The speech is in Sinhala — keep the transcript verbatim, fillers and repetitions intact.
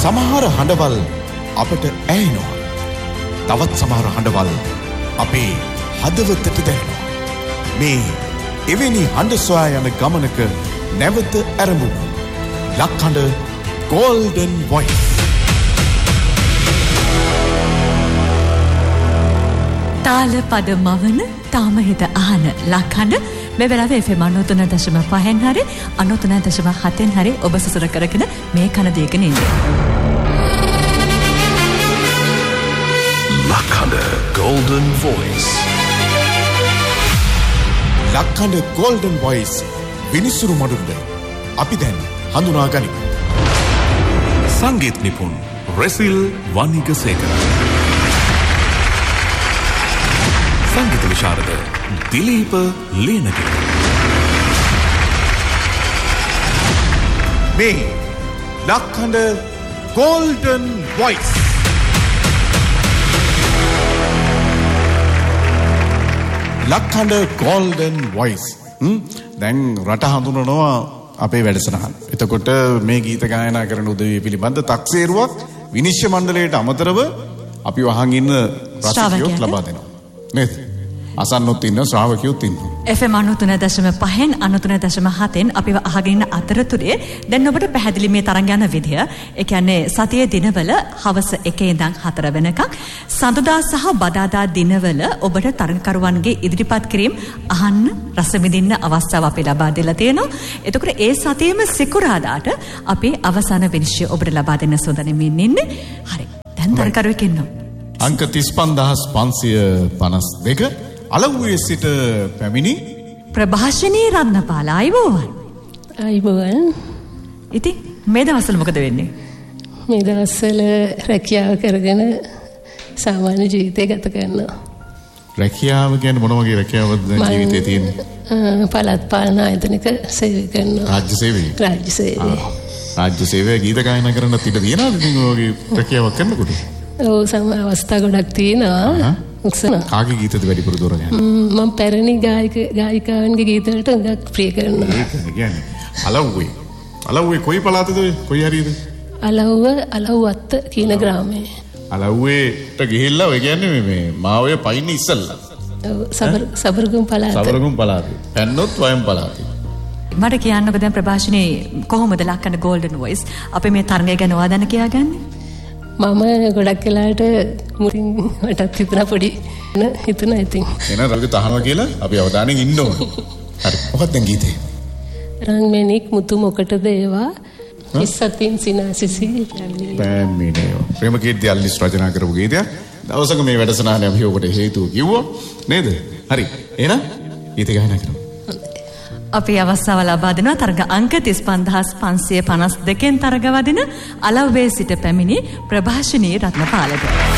සමහර හඬවල් අපට ඇහෙනවා. තවත් සමහර හඬවල් අපේ හදවතට දැනෙනවා. මේ එවැනි හඬ සොයා යන ගමනක නැවත ඇරඹුණු ලක්හඬ Golden Voice. තාල පද මවන තාම හිත අහන ලක්හඬ මේ වෙලාවේ එෆ් එම් අනූතුන දශම පහෙන් හරි අනූතුන දශම හතෙන් හරි ඔබ සසර කරගෙන මේ කන දීගෙන ඉන්නේ. ලක්හඬ Golden Voice. ලක්හඬ Golden Voice විනිසුරු මඩුල්ල අපි දැන් හඳුනා ගනිමු. සංගීත නිපුන් රෙසිල් වනිගසේකර. සංගීත විශාරද දිලීප ලේනගේ. මේ ලක්හඬ Golden Voice. ලක්හඬ Golden Voice. දැන් රට හඳුනනවා අපේ වැඩසටහන. එතකොට මේ ගීත ගායනා කරන උදවිය පිළිබඳ තක්සේරුවක් විනිශ්චය මණ්ඩලයට අමතරව අපි වහන් ඉන්න රසිකයොත් ලබා දෙනවා. නේද? අසන්නොත් ඉන්න ශ්‍රාවකයොත් ඉන්නවා. එෆ් එම් අනූතුන දශම පහෙන් අනූතුන දශම හතෙන් අපිව අහගෙන ඉන්න අතරතුරේ දැන් ඔබට පැහැදිලි මේ තරංග යන විදිය. ඒ කියන්නේ සතියේ දිනවල හවස එකේ ඉඳන් හතර වෙනකම් සඳුදා සහ බදාදා දිනවල ඔබට තරඟකරුවන්ගේ ඉදිරිපත් කිරීම අහන්න රස විඳින්න අවස්ථාව අපි ලබා දෙලා තියෙනවා. එතකොට ඒ සතියේම සිකුරාදාට අපි අවසාන විනිශ්චය ඔබට ලබා දෙන්න සූදානම් ඉන්නේ. හරි. දැන් තරඟකරුවෙක් ඉන්නවා. අංක තිස් පන්දාස් පන්සිය පනස් දෙක අලව්වේ සිට පැමිණි ප්‍රභාෂණී රත්නපාල ආයිබෝවන්. ආයිබෝවන්. ඉතින් මේ දවස්වල මොකද වෙන්නේ? මේ දවස්වල රැකියාව කරගෙන සාමාන්‍ය ජීවිතය ගත කරනවා. රැකියාව කියන්නේ මොන වගේ රැකියාවක්ද ජීවිතේ තියෙන්නේ? පළාත් පාලන ආයතනයක සේවය කරනවා. රාජ්‍ය සේවය. රාජ්‍ය සේවය. රාජ්‍ය සේවය ගීත ගායනා කරන්නත් ඉඩ තියෙනවද ඉතින් ඔය වගේ රැකියාවක් කරනකොට? ඔව් සම අවස්ථා ගොඩක් තියෙනවා. කාගේ ගීතද වැඩිපුර දොරගන්නේ? මම පැරණි ගායක ගායිකාවන්ගේ ගීත වලට ගොඩක් ප්‍රිය කරනවා. ඒක කියන්නේ අලව්වේ. අලව්වේ කොයි පළාතද ඔය? කොයි හරියද? අලව්ව අලව්වත්ත කියන ග්‍රාමයේ. අලව්වේට ගිහිල්ලා ඔය කියන්නේ මේ මාවය පයින්නේ ඉස්සල්ලා. ඔව් සබර සබරගම් පළාත. සබරගම් පළාතේ. පැන්නොත් වයම් පළාතේ. මට කියන්නකෝ දැන් ප්‍රභාෂණී කොහොමද ලක්හඬ Golden Voice අපි මේ තරඟය ගැන ඔයාදන්න කියාගන්නේ? මම ගොඩක් වෙලාවට මුලින් මටත් හිතුණා පොඩි හිතුණා ඉතින්. එන රංග තහනවා කියලා අපි අවධානයෙන් ඉන්න ඕන. හරි. මොකක්ද ගීතේ? රංගමෙනික් මුතු මොකටද ඒවා? ඉස්සතින් සිනාසිසි පැමිණියෝ. ප්‍රේමකීර්ති අල්ලිස් රචනා කරපු ගීතයක්. දවසක මේ වැඩසටහනේ අපි ඔබට හේතුව කිව්වා නේද? හරි. එහෙනම් ගීත ගායනා කරමු. අපි අවස්ථාව ලබා දෙනවා තරඟ අංක තිස් පන්දාස් පන්සිය පනස් දෙකෙන් තරඟ වදින අලව්වේ සිට පැමිණි ප්‍රභාෂණී රත්නපාලට.